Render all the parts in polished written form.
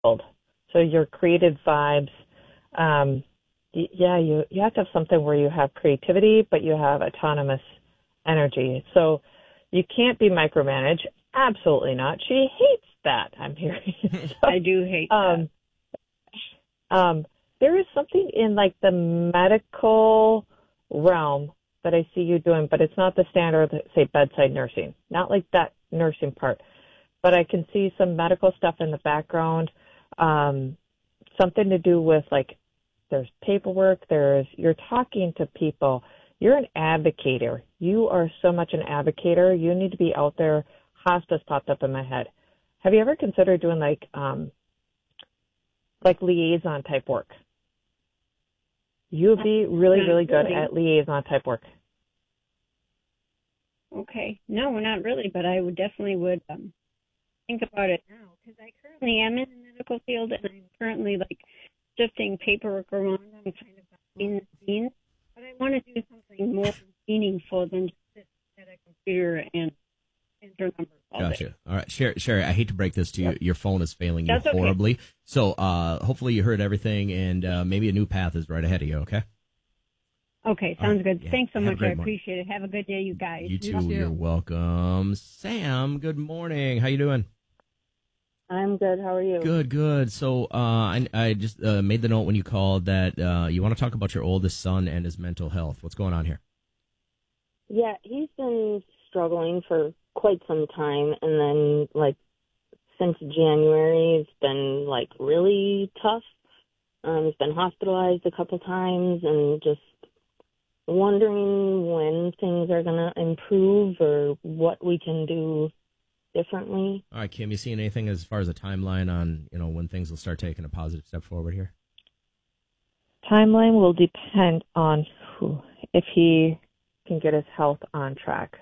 So your creative vibes, yeah, you have to have something where you have creativity, but you have autonomous energy. So you can't be micromanaged. Absolutely not. She hates that, I'm hearing. I do hate that. There is something in like the medical realm that I see you doing, but it's not the standard, say, bedside nursing, not like that nursing part. But I can see some medical stuff in the background, something to do with like there's paperwork, you're talking to people. You're an advocator. You are so much an advocator. You need to be out there. Hospice popped up in my head. Have you ever considered doing like liaison type work? You'd be really, really good at liaison type work. Okay. No, not really, but I definitely would think about it now because I currently am in the medical field and I'm currently like shifting paperwork around. I'm kind of behind the scenes, but I want to do something more meaningful than just sit at a computer and enter numbers all Gotcha. day. All right, Sherry, I hate to break this to you. Your phone is failing you That's okay. horribly. So hopefully you heard everything, and maybe a new path is right ahead of you, okay? Okay, sounds good. Yeah. Thanks so Have a much. great I morning. appreciate it. Have a good day, you guys. You too. You're welcome. Sam, good morning. How you doing? I'm good. How are you? Good. So I just made the note when you called that you want to talk about your oldest son and his mental health. What's going on here? Yeah, he's been struggling for quite some time, and then like since January, it's been like really tough. He's been hospitalized a couple times, and just wondering when things are going to improve or what we can do differently. All right, Kim, you seeing anything as far as a timeline on when things will start taking a positive step forward here? Timeline will depend on if he can get his health on track.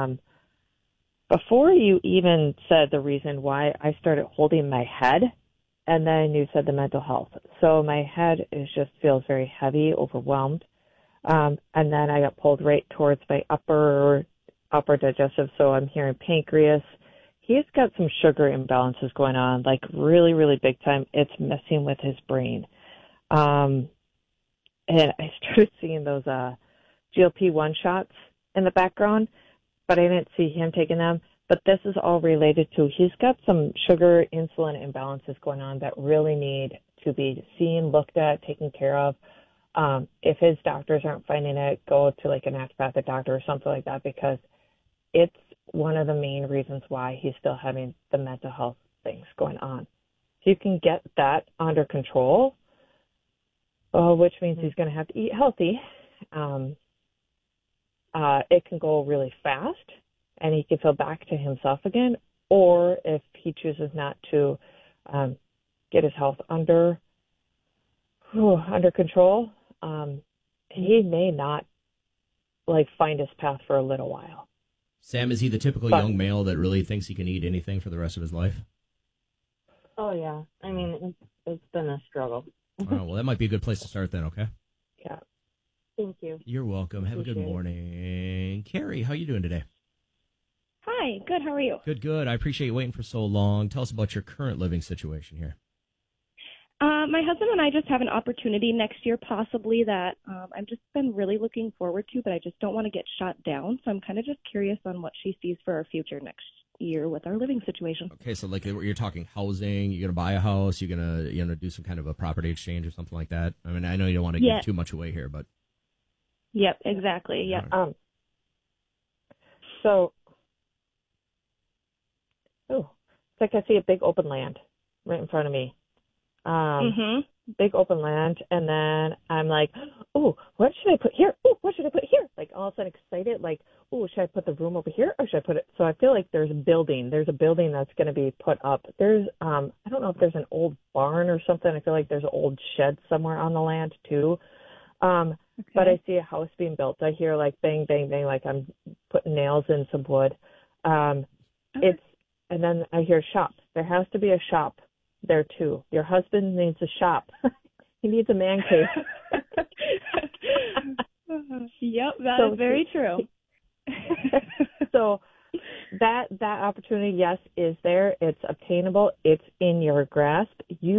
Before you even said the reason why, I started holding my head, and then you said the mental health. So my head feels very heavy, overwhelmed, and then I got pulled right towards my upper digestive. So I'm hearing pancreas. He's got some sugar imbalances going on, like really, really big time. It's messing with his brain. And I started seeing those GLP-1 shots in the background, but I didn't see him taking them. But this is all related to he's got some sugar insulin imbalances going on that really need to be seen, looked at, taken care of. If his doctors aren't finding it, go to like a naturopathic doctor or something like that, because it's one of the main reasons why he's still having the mental health things going on. If you can get that under control, which means he's going to have to eat healthy, it can go really fast and he can feel back to himself again. Or if he chooses not to get his health under control, he may not find his path for a little while. Sam, is he the typical young male that really thinks he can eat anything for the rest of his life? Oh, yeah. I mean, it's been a struggle. Oh, well, that might be a good place to start then, okay? Yeah. Thank you. You're welcome. Have a good morning. Carrie, how you doing today? Hi, good. How are you? Good. I appreciate you waiting for so long. Tell us about your current living situation here. My husband and I just have an opportunity next year, possibly, that I've just been really looking forward to, but I just don't want to get shot down. So I'm kind of just curious on what she sees for our future next year with our living situation. Okay, so you're talking housing, you're going to buy a house, you're going to do some kind of a property exchange or something like that. I mean, I know you don't want to give too much away here, but. Yep, exactly. Yep. Right. It's like I see a big open land right in front of me. Big open land, and then I'm like, oh, what should I put here? Oh, what should I put here? Like all of a sudden excited, like, oh, should I put the room over here or should I put it? So I feel like there's a building that's going to be put up. There's, I don't know if there's an old barn or something. I feel like there's an old shed somewhere on the land too. But I see a house being built. I hear like bang, bang, bang, like I'm putting nails in some wood. And then I hear shop. There has to be a shop there too. Your husband needs a shop. He needs a man cave. Yep, that is very true. So that opportunity, yes, is there. It's obtainable. It's in your grasp. You